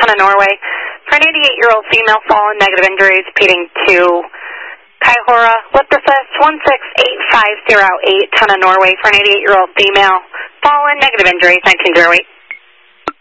ton of Norway. For an 88-year-old female, fallen, negative injuries, repeating to Kaihora. Lift assist 16850 ton of Norway for an 88-year-old female, fallen, negative injuries, 1908.